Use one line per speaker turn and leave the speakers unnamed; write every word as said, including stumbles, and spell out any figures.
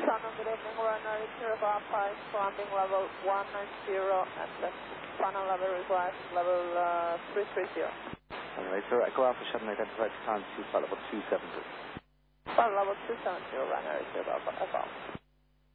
Shannon, good evening, runner zero five five, landing level one nine zero, and the final level request level uh, three three zero.
Anyway, so Echo Alpha Shannon identified to time to flight level two seven zero.
Flight level two seven zero, runner zero five five.